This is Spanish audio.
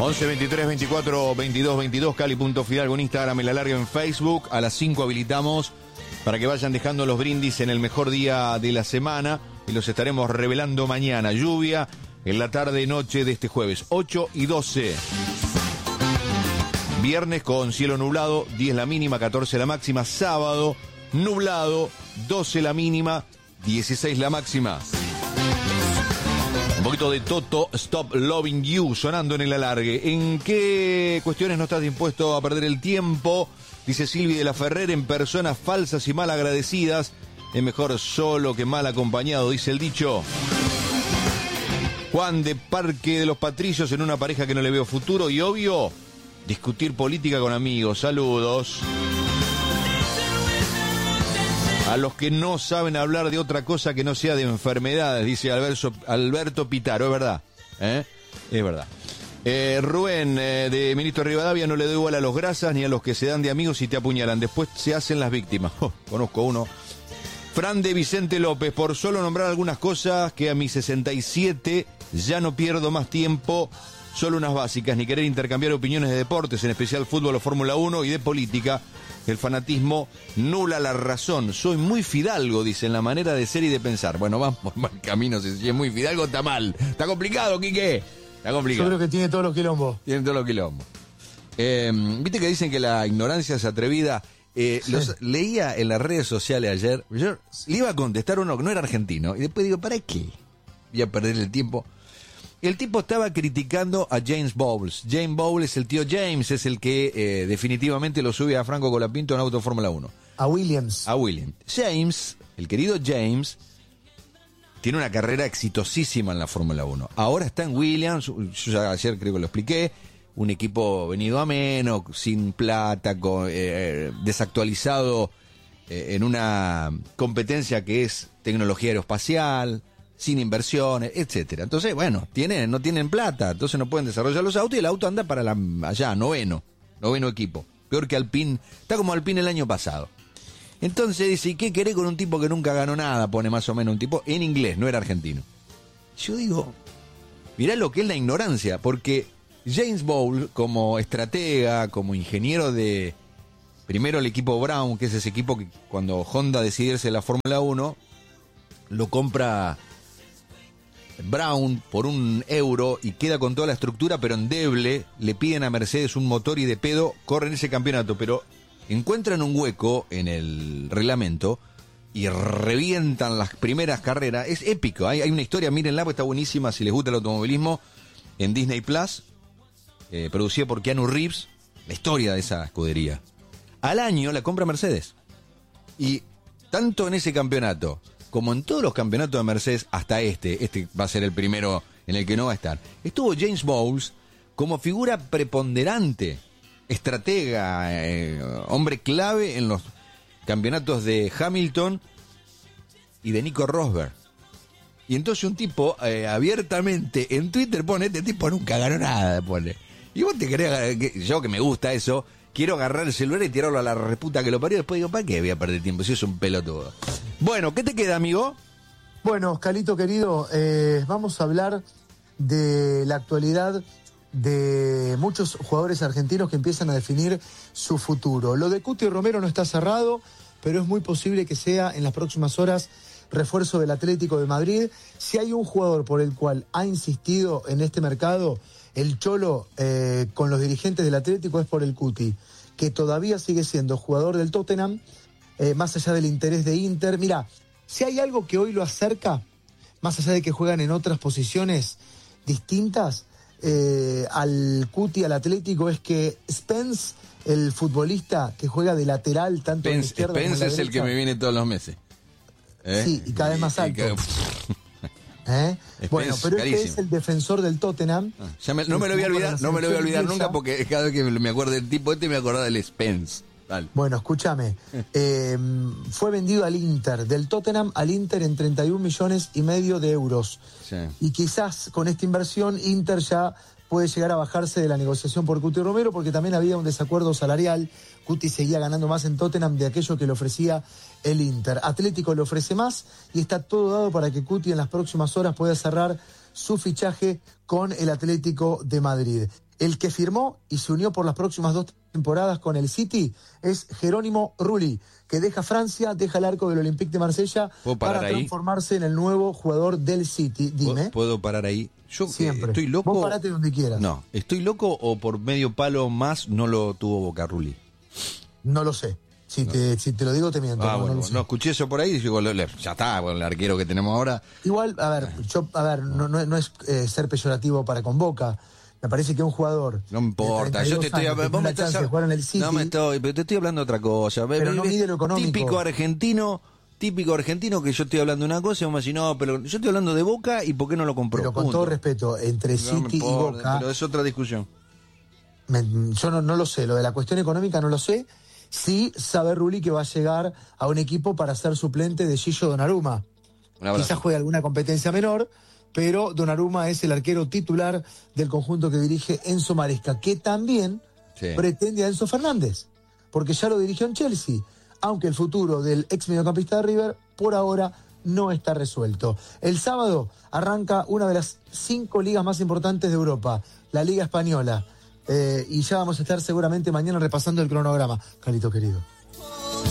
11 23 24 22 22, Cali.Fidalgo en Instagram, en la larga en Facebook. A las 5 habilitamos para que vayan dejando los brindis en el mejor día de la semana y los estaremos revelando mañana. Lluvia en la tarde noche de este jueves, 8 y 12. Viernes con cielo nublado, 10 la mínima, 14 la máxima. Sábado nublado, 12 la mínima, 16 la máxima. Un poquito de Toto, Stop Loving You, sonando en el alargue. ¿En qué cuestiones no estás dispuesto a perder el tiempo? Dice Silvi de la Ferrer, en personas falsas y mal agradecidas. Es mejor solo que mal acompañado, dice el dicho. Juan de Parque de los Patricios, en una pareja que no le veo futuro y obvio, discutir política con amigos. Saludos. A los que no saben hablar de otra cosa que no sea de enfermedades, dice Alberto Pitaro. Es verdad, es verdad. Rubén, de Ministro Rivadavia, no le doy igual a los grasas ni a los que se dan de amigos y te apuñalan. Después se hacen las víctimas. Conozco uno. Fran de Vicente López, por solo nombrar algunas cosas que a mis 67 ya no pierdo más tiempo. Solo unas básicas, ni querer intercambiar opiniones de deportes, en especial fútbol o Fórmula 1, y de política. El fanatismo nula la razón. Soy muy fidalgo, dice, en la manera de ser y de pensar. Bueno, vamos por mal camino. Si es muy fidalgo, está mal. Está complicado, Quique. Está complicado. Yo creo que tiene todos los quilombos. Tiene todos los quilombos. Viste que dicen que la ignorancia es atrevida. Sí. Leía en las redes sociales ayer. Yo le iba a contestar uno que no era argentino. Y después digo, ¿para qué? Voy a perder el tiempo. El tipo estaba criticando a James Bowles. James Bowles es el tío James, es el que definitivamente lo sube a Franco Colapinto en Auto Fórmula 1. A Williams. A Williams. James, el querido James, tiene una carrera exitosísima en la Fórmula 1. Ahora está en Williams, yo ya ayer creo que lo expliqué, un equipo venido a menos, sin plata, desactualizado en una competencia que es tecnología aeroespacial, sin inversiones, etcétera. Entonces, bueno, no tienen plata, entonces no pueden desarrollar los autos y el auto anda para allá, noveno equipo. Peor que Alpine, está como Alpine el año pasado. Entonces dice, ¿y qué querés con un tipo que nunca ganó nada? Pone más o menos un tipo en inglés, no era argentino. Yo digo, mirá lo que es la ignorancia, porque James Bowles, como estratega, como ingeniero de, primero el equipo Brown, que es ese equipo que cuando Honda decide irse de la Fórmula 1, lo compra Brown por €1 y queda con toda la estructura, pero endeble. Le piden a Mercedes un motor y de pedo corren ese campeonato, pero encuentran un hueco en el reglamento y revientan las primeras carreras. Es épico, hay una historia, mírenla, está buenísima si les gusta el automovilismo, en Disney Plus, producida por Keanu Reeves, la historia de esa escudería. Al año la compra Mercedes, y tanto en ese campeonato como en todos los campeonatos de Mercedes, hasta este va a ser el primero en el que no va a estar, estuvo James Bowles como figura preponderante, estratega, hombre clave en los campeonatos de Hamilton y de Nico Rosberg. Y entonces un tipo abiertamente en Twitter pone, este tipo nunca ganó nada, pone. Y vos te crees, yo que me gusta eso, quiero agarrar el celular y tirarlo a la reputa que lo parió. Después digo, ¿para qué voy a perder tiempo si es un pelotudo? Bueno, ¿qué te queda, amigo? Bueno, Calito querido, vamos a hablar de la actualidad de muchos jugadores argentinos que empiezan a definir su futuro. Lo de Cuti Romero no está cerrado, pero es muy posible que sea en las próximas horas refuerzo del Atlético de Madrid. Si hay un jugador por el cual ha insistido en este mercado el Cholo con los dirigentes del Atlético, es por el Cuti, que todavía sigue siendo jugador del Tottenham, más allá del interés de Inter. Mira, si hay algo que hoy lo acerca, más allá de que juegan en otras posiciones distintas, al Cuti, al Atlético, es que Spence, el futbolista que juega de lateral, tanto en la izquierda como en la derecha, Spence es el que me viene todos los meses. Sí, y cada vez más alto. Bueno, pero este es el defensor del Tottenham. No me lo voy a olvidar, nunca, porque cada vez que me acuerdo del tipo me acuerdo del Spence. Dale. Bueno, escúchame. Fue vendido al Inter, del Tottenham al Inter en 31,5 millones de euros. Sí. Y quizás con esta inversión Inter ya puede llegar a bajarse de la negociación por Cuti Romero, porque también había un desacuerdo salarial. Cuti seguía ganando más en Tottenham de aquello que le ofrecía el Inter. Atlético le ofrece más y está todo dado para que Cuti en las próximas horas pueda cerrar su fichaje con el Atlético de Madrid. El que firmó y se unió por las próximas 2 temporadas con el City es Jerónimo Rulli, que deja Francia, deja el arco del Olympique de Marsella para transformarse en el nuevo jugador del City. Dime. ¿Puedo parar ahí? Yo siempre. Estoy loco. Vos parate donde quieras. No, ¿estoy loco o por medio palo más no lo tuvo Boca Rulli? No lo sé. Si te lo digo, te miento. No escuché eso por ahí y digo, ya está, bueno, el arquero que tenemos ahora. Igual, no es ser peyorativo para con Boca. Me parece que un jugador. No importa, yo te estoy hablando. Pero te estoy hablando de otra cosa. Pero no mide lo económico. Típico argentino que yo estoy hablando de una cosa y vos me decís, no, pero yo estoy hablando de Boca y ¿por qué no lo compró? Pero con todo respeto, entre City y Boca. Pero es otra discusión. Yo no lo sé, lo de la cuestión económica no lo sé. Sí sabe Rulli que va a llegar a un equipo para ser suplente de Gillo Donnarumma. Quizás juegue alguna competencia menor, pero Donnarumma es el arquero titular del conjunto que dirige Enzo Maresca, que también pretende a Enzo Fernández, porque ya lo dirigió en Chelsea, aunque el futuro del ex mediocampista de River por ahora no está resuelto. El sábado arranca una de las 5 ligas más importantes de Europa, la Liga Española. Y ya vamos a estar seguramente mañana repasando el cronograma, Carlito querido.